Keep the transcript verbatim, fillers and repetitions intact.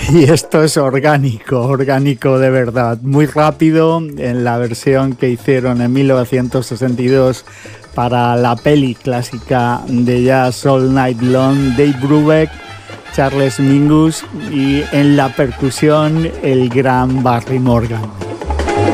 Y esto es orgánico, orgánico de verdad, muy rápido en la versión que hicieron en mil novecientos sesenta y dos para la peli clásica de jazz All Night Long, Dave Brubeck, Charles Mingus y en la percusión el gran Barry Morgan.